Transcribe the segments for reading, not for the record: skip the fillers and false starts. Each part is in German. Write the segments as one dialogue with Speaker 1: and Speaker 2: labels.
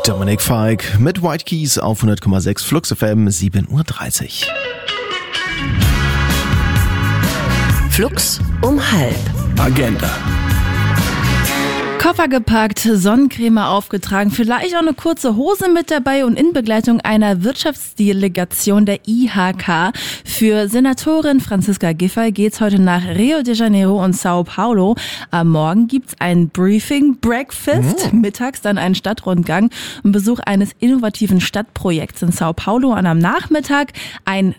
Speaker 1: Dominic Fike mit White Keys auf 100,6 Flux FM, 7:30 Uhr.
Speaker 2: Flux um halb.
Speaker 1: Agenda.
Speaker 3: Koffer gepackt, Sonnencreme aufgetragen, vielleicht auch eine kurze Hose mit dabei und in Begleitung einer Wirtschaftsdelegation der IHK. Für Senatorin Franziska Giffey geht's heute nach Rio de Janeiro und Sao Paulo. Am Morgen gibt's ein Briefing, Breakfast, mittags dann einen Stadtrundgang und Besuch eines innovativen Stadtprojekts in Sao Paulo und am Nachmittag ein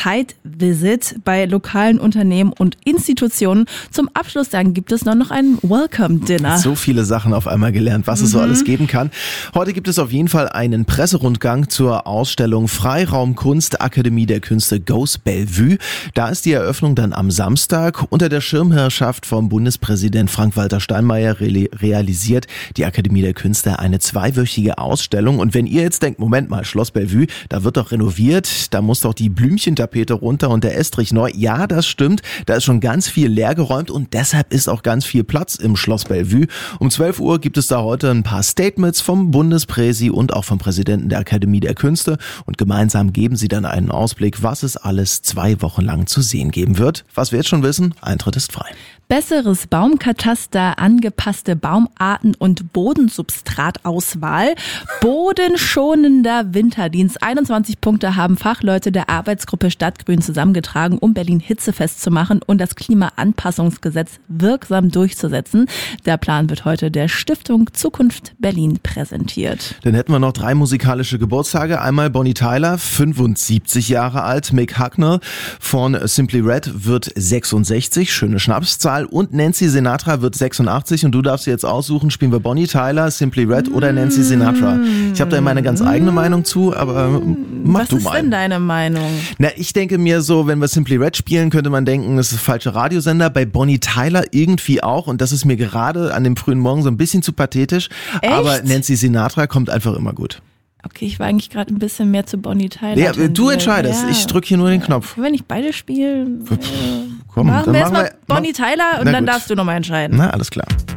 Speaker 3: Site-Visit bei lokalen Unternehmen und Institutionen. Zum Abschluss dann gibt es noch ein Welcome-Dinner.
Speaker 1: So viele Sachen auf einmal gelernt, was es so alles geben kann. Heute gibt es auf jeden Fall einen Presserundgang zur Ausstellung Freiraumkunst Akademie der Künste Goes Bellevue. Da ist die Eröffnung dann am Samstag. Unter der Schirmherrschaft vom Bundespräsident Frank-Walter Steinmeier realisiert die Akademie der Künste eine 2-wöchige Ausstellung. Und wenn ihr jetzt denkt, Moment mal, Schloss Bellevue, da wird doch renoviert, da muss doch die Blümchentapete runter und der Estrich neu. Ja, das stimmt, da ist schon ganz viel leergeräumt und deshalb ist auch ganz viel Platz im Schloss Bellevue. Um 12 Uhr gibt es da heute ein paar Statements vom Bundespräsi und auch vom Präsidenten der Akademie der Künste und gemeinsam geben sie dann einen Ausblick, was es alles 2 Wochen lang zu sehen geben wird. Was wir jetzt schon wissen, Eintritt ist frei.
Speaker 3: Besseres Baumkataster, angepasste Baumarten und Bodensubstratauswahl. Bodenschonender Winterdienst. 21 Punkte haben Fachleute der Arbeitsgruppe Stadtgrün zusammengetragen, um Berlin hitzefest zu machen und das Klimaanpassungsgesetz wirksam durchzusetzen. Der Plan wird heute der Stiftung Zukunft Berlin präsentiert.
Speaker 1: Dann hätten wir noch 3 musikalische Geburtstage. Einmal Bonnie Tyler, 75 Jahre alt. Mick Hucknall von Simply Red wird 66, schöne Schnapszahl. Und Nancy Sinatra wird 86 und du darfst dir jetzt aussuchen, spielen wir Bonnie Tyler, Simply Red oder Nancy Sinatra. Ich habe da meine ganz eigene Meinung zu, aber mach
Speaker 3: Was
Speaker 1: du
Speaker 3: ist
Speaker 1: mal.
Speaker 3: denn deine Meinung?
Speaker 1: Na, ich denke mir so, wenn wir Simply Red spielen, könnte man denken, das ist falscher Radiosender. Bei Bonnie Tyler irgendwie auch und das ist mir gerade an dem frühen Morgen so ein bisschen zu pathetisch.
Speaker 3: Echt?
Speaker 1: Aber Nancy Sinatra kommt einfach immer gut.
Speaker 3: Okay, ich war eigentlich gerade ein bisschen mehr zu Bonnie Tyler.
Speaker 1: Ja, du entscheidest.
Speaker 3: Ja.
Speaker 1: Ich drücke hier nur den Knopf.
Speaker 3: Wenn ich beide spiele,
Speaker 1: Komm,
Speaker 3: machen
Speaker 1: dann
Speaker 3: wir erstmal Bonnie Tyler und dann
Speaker 1: gut.
Speaker 3: darfst du nochmal entscheiden.
Speaker 1: Na, alles klar.